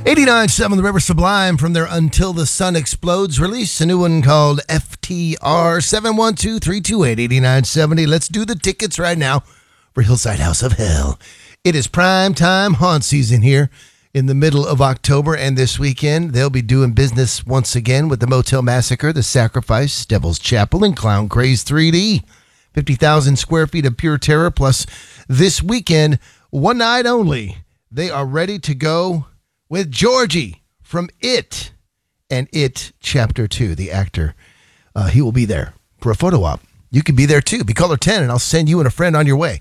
89.7 The River Sublime from their Until the Sun Explodes release. A new one called FTR 712-328-8970. Let's do the tickets right now for Hillside House of Hell. It is prime time haunt season here in the middle of October, and this weekend they'll be doing business once again with the Motel Massacre, The Sacrifice, Devil's Chapel, and Clown Craze 3D. 50,000 square feet of pure terror, plus this weekend, one night only, they are ready to go with Georgie from It and It Chapter 2, the actor. He will be there for a photo op. You can be there too. Be caller 10 and I'll send you and a friend on your way.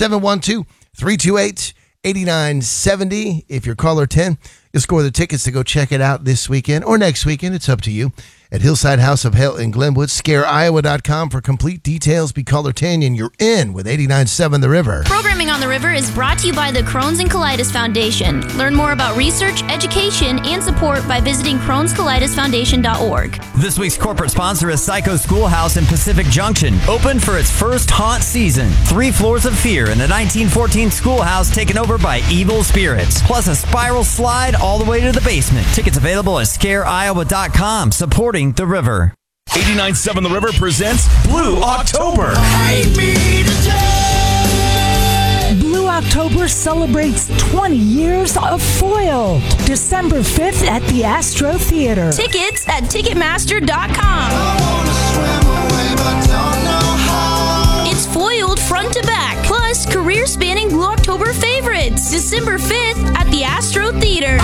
712-328-8970. If you're caller 10, you'll score the tickets to go check it out this weekend or next weekend. It's up to you. At Hillside House of Hell in Glenwood, ScareIowa.com for complete details. Be caller 10 and you're in with 89.7 The River. Programming on The River is brought to you by the Crohn's and Colitis Foundation. Learn more about research, education, and support by visiting Crohn'sColitisFoundation.org. This week's corporate sponsor is Psycho Schoolhouse in Pacific Junction. Open for its first haunt season. 3 floors of fear in the 1914 schoolhouse taken over by evil spirits. Plus a spiral slide all the way to the basement. Tickets available at ScareIowa.com. Supporting The River. 89.7 The River presents Blue October. Blue October celebrates 20 years of Foiled. December 5th at the Astro Theater. Tickets at Ticketmaster.com. It's Foiled front to back, plus career-spanning Blue October favorites. December 5th at the Astro Theater.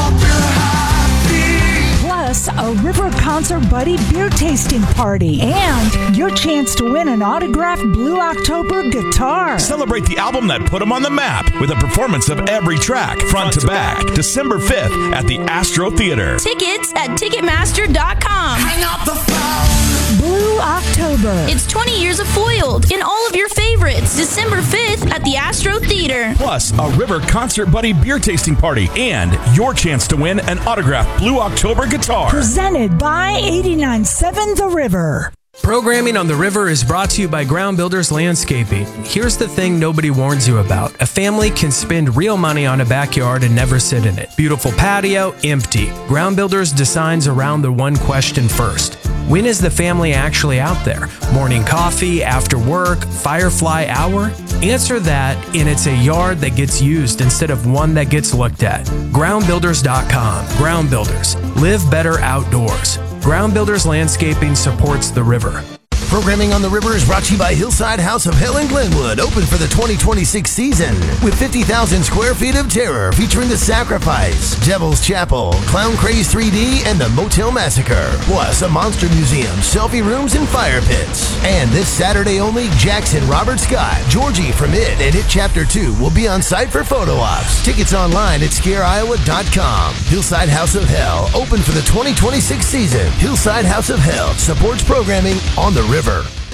Plus, a River Concert Buddy beer tasting party and your chance to win an autographed Blue October guitar. Celebrate the album that put them on the map with a performance of every track, front to back. December 5th at the Astro Theater. Tickets at Ticketmaster.com. Hang up the phone. Blue October. It's 20 years of Foiled in all of your favorites. December 5th at the Astro Theater. Plus, a River Concert Buddy beer tasting party and your chance to win an autographed Blue October guitar. Presented by 89.7 The River. Programming on The River is brought to you by Ground Builders Landscaping. Here's the thing nobody warns you about. A family can spend real money on a backyard and never sit in it. Beautiful patio, empty. Ground Builders designs around the one question first. When is the family actually out there? Morning coffee, after work, firefly hour? Answer that, and it's a yard that gets used instead of one that gets looked at. GroundBuilders.com. Ground Builders. Live better outdoors. Ground Builders Landscaping supports The River. Programming on The River is brought to you by Hillside House of Hell in Glenwood, open for the 2026 season with 50,000 square feet of terror featuring The Sacrifice, Devil's Chapel, Clown Craze 3D, and the Motel Massacre. Plus a monster museum, selfie rooms, and fire pits. And this Saturday only, Jackson Robert Scott, Georgie from It and It Chapter 2 will be on site for photo ops. Tickets online at ScareIowa.com. Hillside House of Hell, open for the 2026 season. Hillside House of Hell supports programming on The River.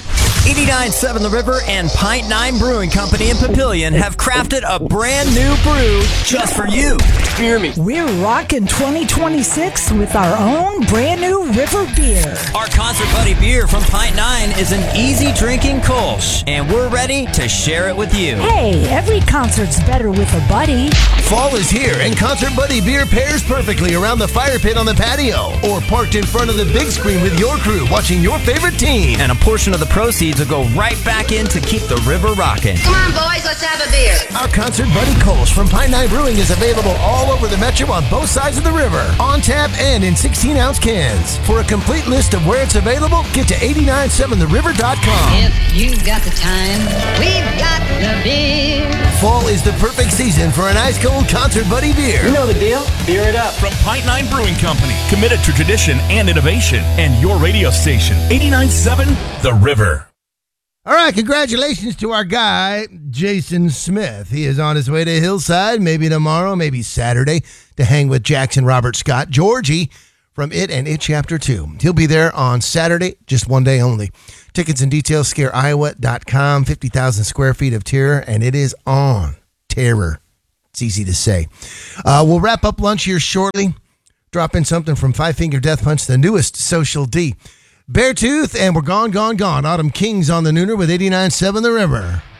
89.7 The River and Pint 9 Brewing Company in Papillion have crafted a brand new brew just for you. Hear me. We're rocking 2026 with our own brand new River beer. Our Concert Buddy beer from Pint 9 is an easy drinking Kolsch, and we're ready to share it with you. Hey, every concert's better with a buddy. Fall is here, and Concert Buddy beer pairs perfectly around the fire pit on the patio or parked in front of the big screen with your crew watching your favorite team. And a portion of the proceeds will go right back in to keep the river rocking. Come on, boys, let's have a beer. Our Concert Buddy Kolsch from Pine 9 Brewing is available all over the metro on both sides of the river, on tap and in 16-ounce cans. For a complete list of where it's available, get to 897theriver.com. If you've got the time, we've got the beer. Fall is the perfect season for an ice-cold Concert Buddy beer. You know the deal. Beer it up. From Pint 9 Brewing Company, committed to tradition and innovation, and your radio station, 89.7 The River. All right, congratulations to our guy, Jason Smith. He is on his way to Hillside, maybe tomorrow, maybe Saturday, to hang with Jackson Robert Scott, Georgie from It and It Chapter 2. He'll be there on Saturday, just one day only. Tickets and details, ScareIowa.com, 50,000 square feet of terror, and it is on terror. It's easy to say. We'll wrap up lunch here shortly. Drop in something from Five Finger Death Punch, the newest Social D. Beartooth, and we're gone. Autumn Kings on the Nooner with 89.7 The River.